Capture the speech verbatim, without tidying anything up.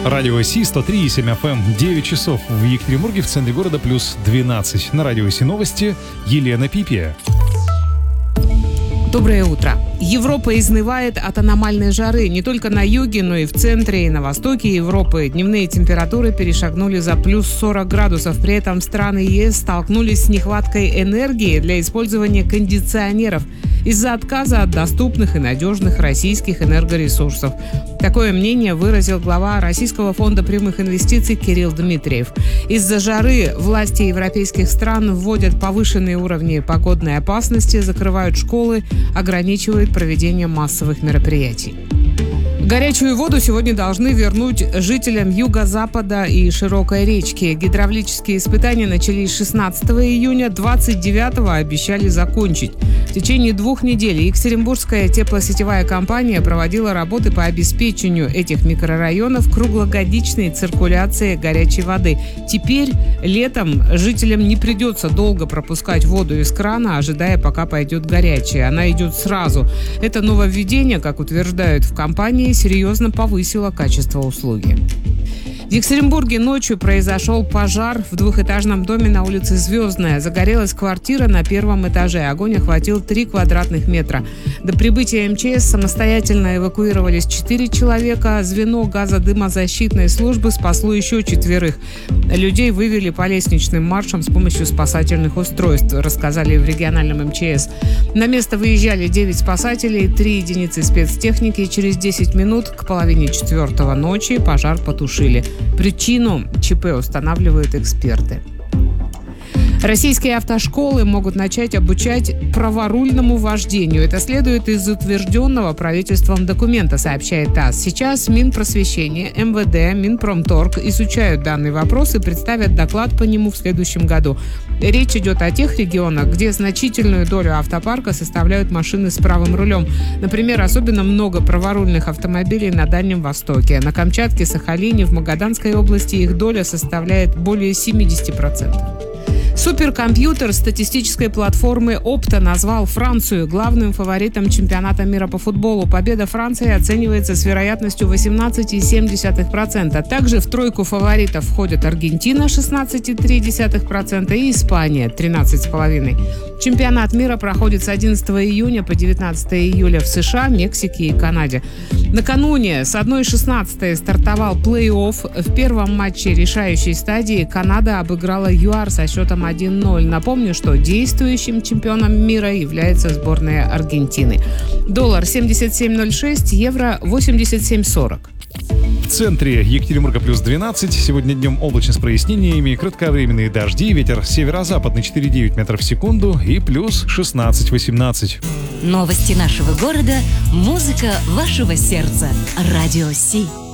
Радио Си сто три и семь эф эм, девять часов в Екатеринбурге, в центре города плюс двенадцать. На Радио Си новости Елена Пипия. Доброе утро. Европа изнывает от аномальной жары. Не только на юге, но и в центре и на востоке Европы. Дневные температуры перешагнули за плюс сорок градусов. При этом страны ЕС столкнулись с нехваткой энергии для использования кондиционеров из-за отказа от доступных и надежных российских энергоресурсов. Такое мнение выразил глава Российского фонда прямых инвестиций Кирилл Дмитриев. Из-за жары власти европейских стран вводят повышенные уровни погодной опасности, закрывают школы, ограничивают проведение массовых мероприятий. Горячую воду сегодня должны вернуть жителям юго-запада и широкой речки. Гидравлические испытания начались шестнадцатого июня, двадцать девятого обещали закончить. В течение двух недель Екатеринбургская теплосетевая компания проводила работы по обеспечению этих микрорайонов круглогодичной циркуляцией горячей воды. Теперь летом жителям не придется долго пропускать воду из крана, ожидая, пока пойдет горячая. Она идет сразу. Это нововведение, как утверждают в компании, серьезно повысило качество услуги. В Екатеринбурге ночью произошел пожар в двухэтажном доме на улице Звездная. Загорелась квартира на первом этаже. Огонь охватил три квадратных метра. До прибытия эм че эс самостоятельно эвакуировались четыре человека. Звено газодымозащитной службы спасло еще четверых. Людей вывели по лестничным маршам с помощью спасательных устройств, рассказали в региональном эм че эс. На место выезжали девять спасателей, три единицы спецтехники. Через десять минут к половине четвертого ночи пожар потушили. Причину ЧП устанавливают эксперты. Российские автошколы могут начать обучать праворульному вождению. Это следует из утвержденного правительством документа, сообщает ТАСС. Сейчас Минпросвещение, эм вэ дэ, Минпромторг изучают данный вопрос и представят доклад по нему в следующем году. Речь идет о тех регионах, где значительную долю автопарка составляют машины с правым рулем. Например, особенно много праворульных автомобилей на Дальнем Востоке. На Камчатке, Сахалине, в Магаданской области их доля составляет более семьдесят процентов. Суперкомпьютер статистической платформы Opta назвал Францию главным фаворитом чемпионата мира по футболу. Победа Франции оценивается с вероятностью восемнадцать целых семь десятых процента. Также в тройку фаворитов входят Аргентина шестнадцать целых три десятых процента и Испания тринадцать целых пять десятых процента. Чемпионат мира проходит с одиннадцатого июня по девятнадцатого июля в США, Мексике и Канаде. Накануне с одной шестнадцатой стартовал плей-офф. В первом матче решающей стадии Канада обыграла ЮАР со счетом один ноль. Напомню, что действующим чемпионом мира является сборная Аргентины. Доллар семьдесят семь ноль шесть, евро восемьдесят семь сорок. В центре Екатеринбурга плюс двенадцать. Сегодня днем облачно с прояснениями, кратковременные дожди, ветер северо-западный четыре целых девять десятых метров в секунду и плюс шестнадцать восемнадцать. Новости нашего города, музыка вашего сердца. Радио Си.